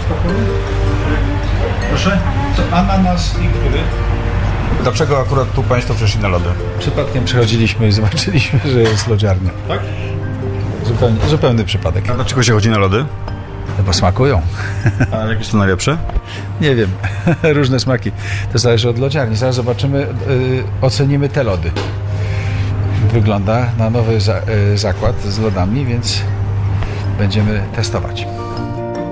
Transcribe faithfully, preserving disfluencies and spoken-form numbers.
spokojnie. Proszę, to ananas i który? Dlaczego akurat tu Państwo przeszli na lody? Przypadkiem przechodziliśmy i zobaczyliśmy, że jest lodziarnia. Tak? Zupełnie, zupełny przypadek. A dlaczego się chodzi na lody? No bo smakują. A jakie są najlepsze? Nie wiem, różne smaki. To zależy od lodziarni. Zaraz zobaczymy, yy, ocenimy te lody. Wygląda na nowy za, yy, zakład z lodami, więc będziemy testować.